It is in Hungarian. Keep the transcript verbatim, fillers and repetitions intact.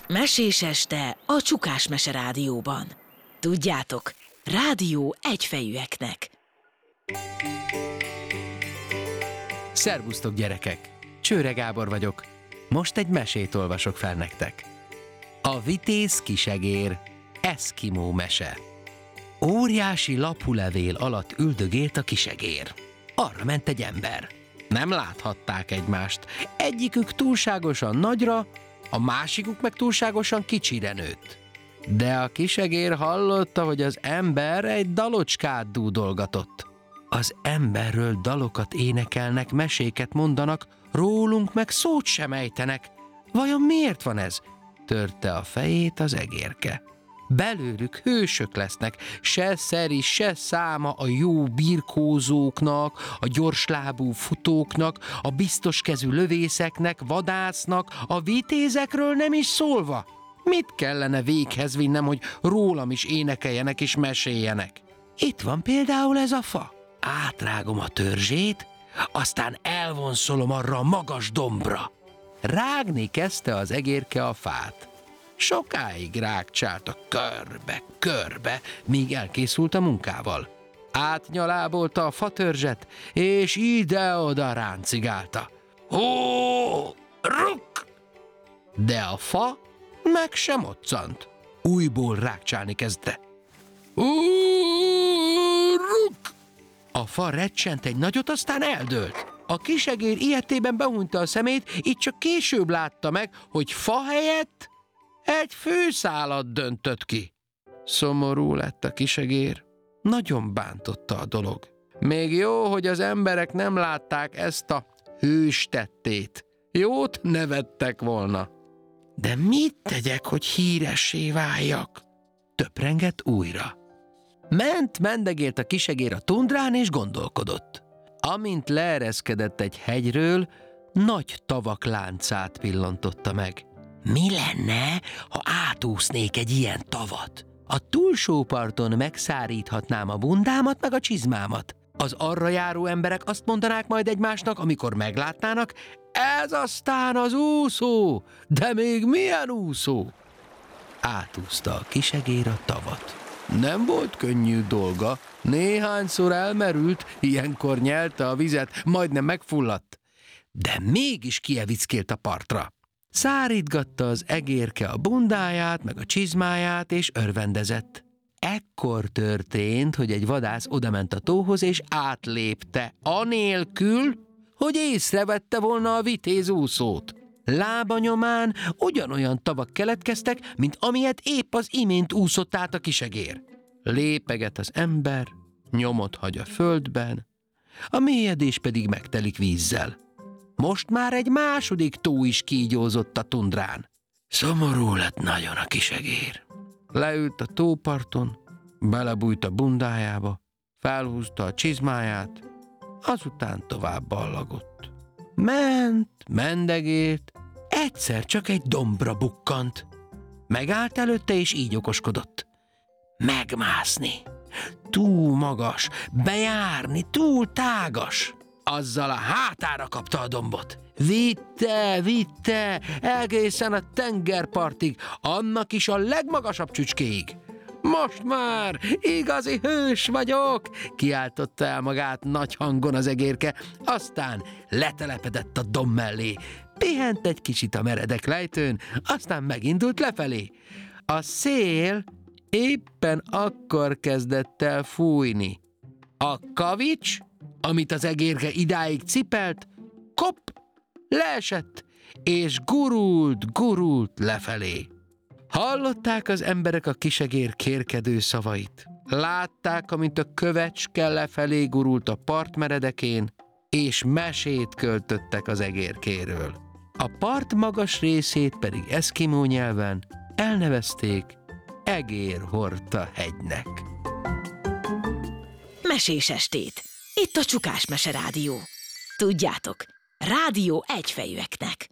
Mesés este a Csukás Mese Rádióban. Tudjátok, rádió egyfejűeknek. Szervusztok, gyerekek! Csőre Gábor vagyok. Most egy mesét olvasok fel nektek. A vitéz kisegér, eszkimó mese. Óriási lapulevél alatt üldögélt a kisegér. Arra ment egy ember. Nem láthatták egymást. Egyikük túlságosan nagyra, a másikuk meg túlságosan kicsire nőtt. De a kisegér hallotta, hogy az ember egy dalocskát dúdolgatott. Az emberről dalokat énekelnek, meséket mondanak, rólunk meg szót sem ejtenek. Vajon miért van ez? Törte a fejét az egérke. Belőlük hősök lesznek, se szeri, se száma a jó birkózóknak, a gyorslábú futóknak, a biztoskezű lövészeknek, vadásznak, a vitézekről nem is szólva. Mit kellene véghez vinnem, hogy rólam is énekeljenek és meséljenek? Itt van például ez a fa. Átrágom a törzsét, aztán elvonszolom arra a magas dombra. Rágni kezdte az egérke a fát. Sokáig rágcsálta körbe-körbe, míg elkészült a munkával. Átnyalábolta a fatörzset, és ide-oda ráncigálta. Hó, ruk! De a fa meg sem moccant. Újból rágcsálni kezdte. Hó, ruk! A fa recsent egy nagyot, aztán eldőlt. A kisegér ilyetében behúnyta a szemét, így csak később látta meg, hogy fa helyett egy fűszálat döntött ki. Szomorú lett a kisegér, nagyon bántotta a dolog. Még jó, hogy az emberek nem látták ezt a hős tettét. Jót nevettek volna. De mit tegyek, hogy híressé váljak? Töprengett újra. Ment, mendegélt a kisegér a tundrán, és gondolkodott. Amint leereszkedett egy hegyről, nagy tavak láncát pillantotta meg. Mi lenne, ha átúsznék egy ilyen tavat? A túlsó parton megszáríthatnám a bundámat meg a csizmámat. Az arra járó emberek azt mondanák majd egymásnak, amikor meglátnának, ez aztán az úszó, de még milyen úszó? Átúszta a kisegér a tavat. Nem volt könnyű dolga, néhányszor elmerült, ilyenkor nyelte a vizet, majdnem megfulladt. De mégis kievickélt a partra. Szárítgatta az egérke a bundáját, meg a csizmáját, és örvendezett. Ekkor történt, hogy egy vadász odament a tóhoz, és átlépte, anélkül, hogy észrevette volna a vitéz úszót. Lába nyomán ugyanolyan tavak keletkeztek, mint amilyet épp az imént úszott át a kisegér. Lépeget az ember, nyomot hagy a földben, a mélyedés pedig megtelik vízzel. Most már egy második tó is kígyózott a tundrán. Szomorú lett nagyon a kisegér. Leült a tóparton, belebújt a bundájába, felhúzta a csizmáját, azután tovább ballagott. Ment, mendegélt, egyszer csak egy dombra bukkant. Megállt előtte, és így okoskodott. Megmászni, túl magas, bejárni, túl tágas. Azzal a hátára kapta a dombot. Vitte, vitte, egészen a tengerpartig, annak is a legmagasabb csücskéig. Most már igazi hős vagyok, kiáltotta el magát nagy hangon az egérke, aztán letelepedett a domb mellé. Pihent egy kicsit a meredek lejtőn, aztán megindult lefelé. A szél éppen akkor kezdett el fújni. A kavics, amit az egérke idáig cipelt, kopp, leesett, és gurult, gurult lefelé. Hallották az emberek a kisegér kérkedő szavait. Látták, amint a kövecske lefelé gurult a part meredekén, és mesét költöttek az egérkéről. A part magas részét pedig eszkimó nyelven elnevezték Egérhorta hegynek. Mesés estét. Itt a Csukás Mese Rádió. Tudjátok, rádió egyfejűeknek.